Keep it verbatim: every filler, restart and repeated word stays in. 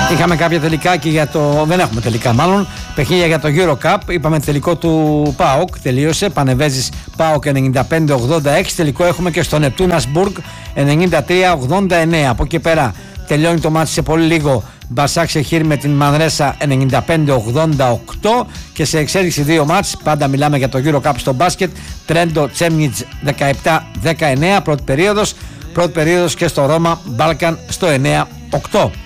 Είχαμε κάποια τελικά και για το. Δεν έχουμε τελικά μάλλον. Παιχνίδια για το Euro Cup. Είπαμε τελικό του ΠΑΟΚ. Τελείωσε. Πανεβέζης ΠΑΟΚ ενενήντα πέντε ογδόντα έξι. Τελικό έχουμε και στο Νεπτούνας-Μπουργκ ενενήντα τρία ογδόντα εννέα. Από εκεί πέρα τελειώνει το μάτι σε πολύ λίγο. Μπασάκ Σεχίρ με την Μανρέσα ενενήντα πέντε ογδόντα οκτώ. Και σε εξέλιξη δύο μάτς. Πάντα μιλάμε για το Euro Cup στο μπάσκετ. Τρέντο Τσέμνιτς δεκαεπτά δεκαεννέα. Πρώτη περίοδος. Πρώτη περίοδος και στο Ρώμα Μπάλκαν στο εννέα οκτώ.